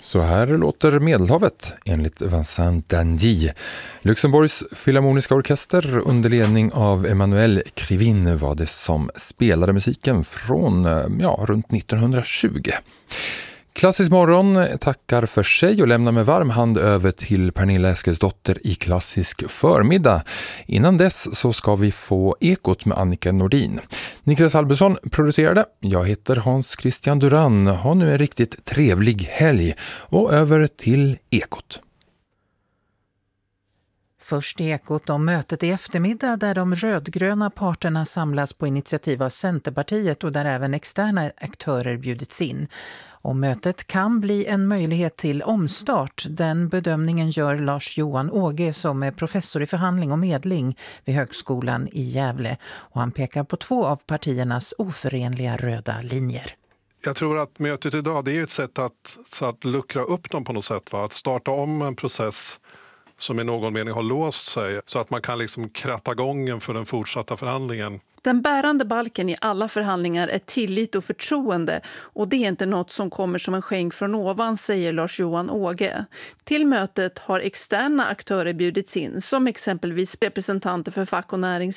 Så här låter Medelhavet enligt Vincent Dandy. Luxemburgs filharmoniska orkester under ledning av Emmanuel Krivine var det som spelade musiken från runt 1920. Klassisk morgon tackar för sig och lämnar med varm hand över till Pernilla Eskilsdotter i klassisk förmiddag. Innan dess så ska vi få Ekot med Annika Nordin. Niklas Albesson producerade. Jag heter Hans Christian Duran. Ha nu en riktigt trevlig helg och över till Ekot. Först Ekot om mötet i eftermiddag där de rödgröna parterna samlas på initiativ av Centerpartiet och där även externa aktörer bjudits in. Och mötet kan bli en möjlighet till omstart. Den bedömningen gör Lars-Johan Åge som är professor i förhandling och medling vid Högskolan i Gävle. Och han pekar på 2 av partiernas oförenliga röda linjer. Jag tror att mötet idag det är ett sätt att luckra upp dem på något sätt. Att starta om en process som i någon mening har låst sig så att man kan liksom kratta gången för den fortsatta förhandlingen. Den bärande balken i alla förhandlingar är tillit och förtroende och det är inte något som kommer som en skänk från ovan, säger Lars-Johan Åge. Till mötet har externa aktörer bjudits in som exempelvis representanter för fack- och näringsliv.